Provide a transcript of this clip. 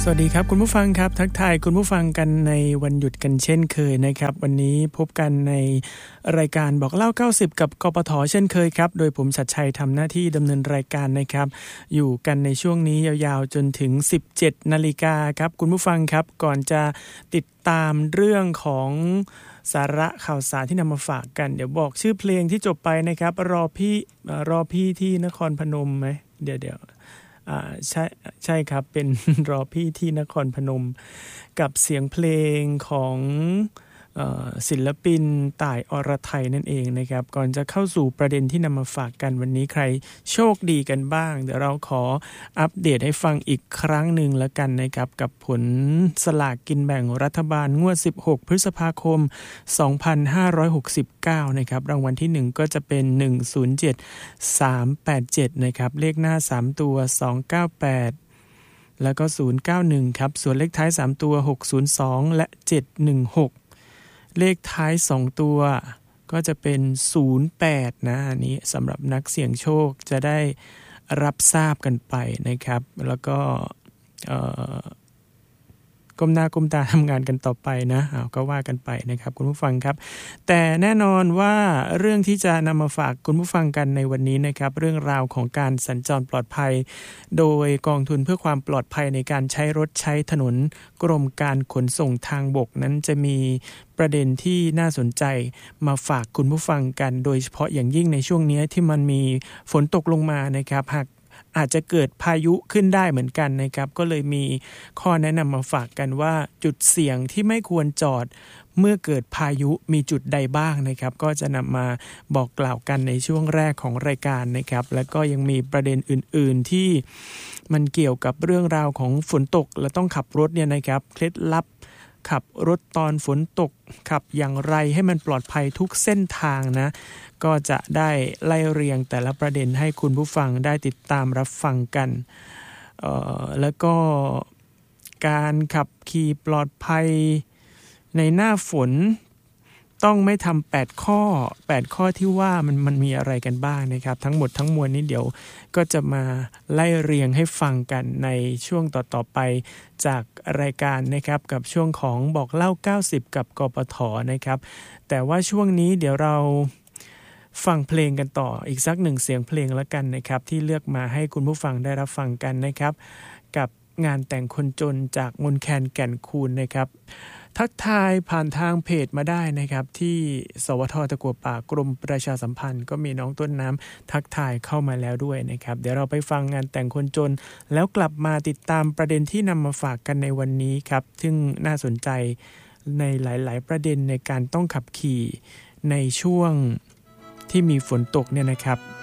วัสดีครับคุณผู้ฟังครับทักทายคุณผู้ฟังกันในวันหยุดกันเช่นเคยนะครับวันนี้พบกันในรายการบอกเล่า90กับกปทเช่นเคยครับโดยผมชัดชัยทำหน้าที่ดำเนินรายการนะครับอยู่กันในช่วงนี้ยาวๆจนถึง 17 นาฬิกาครับคุณผู้ฟังครับก่อนจะติดตามเรื่องของสาระข่าวสารที่นำมาฝากกันเดี๋ยวบอกชื่อเพลงที่จบไปนะครับรอพี่ที่นครพนมไหมเดี๋ยวใช่ครับเป็น รอพี่ที่นครพนมกับเสียงเพลงของศิลปินต่ายอรไทยนั่นเองนะครับก่อนจะเข้าสู่ประเด็นที่นำมาฝากกันวันนี้ใครโชคดีกันบ้างเดี๋ยวเราขออัปเดตให้ฟังอีกครั้งหนึ่งแล้วกันนะครับกับผลสลากกินแบ่งรัฐบาลงวด16พฤษภาคม2569นะครับรางวัลที่1ก็จะเป็น107387นะครับเลขหน้า3ตัว298แล้วก็091ครับส่วนเลขท้าย3ตัว602และ716เลขท้าย2ตัวก็จะเป็น08นะอันนี้สำหรับนักเสี่ยงโชคจะได้รับทราบกันไปนะครับแล้วก็ก้มหน้าก้มตาทำงานกันต่อไปนะก็ว่ากันไปนะครับคุณผู้ฟังครับแต่แน่นอนว่าเรื่องที่จะนำมาฝากคุณผู้ฟังกันในวันนี้นะครับเรื่องราวของการสัญจรปลอดภัยโดยกองทุนเพื่อความปลอดภัยในการใช้รถใช้ถนนกรมการขนส่งทางบกนั้นจะมีประเด็นที่น่าสนใจมาฝากคุณผู้ฟังกันโดยเฉพาะอย่างยิ่งในช่วงนี้ที่มันมีฝนตกลงมานะครับหากอาจจะเกิดพายุขึ้นได้เหมือนกันนะครับก็เลยมีข้อแนะนำมาฝากกันว่าจุดเสี่ยงที่ไม่ควรจอดเมื่อเกิดพายุมีจุดใดบ้างนะครับก็จะนำมาบอกกล่าวกันในช่วงแรกของรายการนะครับแล้วก็ยังมีประเด็นอื่นๆที่มันเกี่ยวกับเรื่องราวของฝนตกและต้องขับรถเนี่ยนะครับเคล็ดลับขับรถตอนฝนตกขับอย่างไรให้มันปลอดภัยทุกเส้นทางนะก็จะได้ไล่เรียงแต่ละประเด็นให้คุณผู้ฟังได้ติดตามรับฟังกันแล้วก็การขับขี่ปลอดภัยในหน้าฝนต้องไม่ทำ8ข้อที่ว่ามันมีอะไรกันบ้างนะครับทั้งหมดทั้งมวลนี้เดี๋ยวก็จะมาไล่เรียงให้ฟังกันในช่วงต่อไปจากรายการนะครับกับช่วงของบอกเล่า90กับกปทนะครับแต่ว่าช่วงนี้เดี๋ยวเราฟังเพลงกันต่ออีกสักหนึ่งเสียงเพลงแล้วกันนะครับที่เลือกมาให้คุณผู้ฟังได้รับฟังกันนะครับกับงานแต่งคนจนจากมนแคนแก่นคูนนะครับทักทายผ่านทางเพจมาได้นะครับที่สวท.ตะกั่วป่ากรมประชาสัมพันธ์ก็มีน้องต้นน้ำทักทายเข้ามาแล้วด้วยนะครับเดี๋ยวเราไปฟังงานแต่งคนจนแล้วกลับมาติดตามประเด็นที่นำมาฝากกันในวันนี้ครับซึ่งน่าสนใจในหลายๆประเด็นในการต้องขับขี่ในช่วงที่มีฝนตกเนี่ยนะครับ